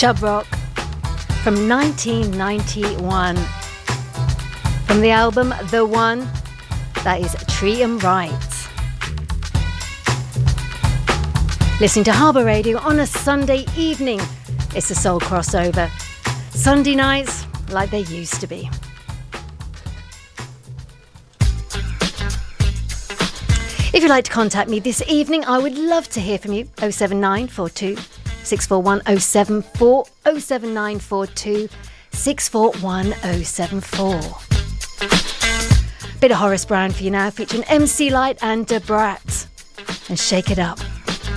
Chub Rock from 1991. From the album The One, that is Treat 'Em Right. Listening to Harbour Radio on a Sunday evening. It's a soul crossover. Sunday nights like they used to be. If you'd like to contact me this evening, I would love to hear from you. 07942 641 074 07942 641 074. Bit of Horace Brown for you now, featuring MC Light and Da Brat. And Shake It Up.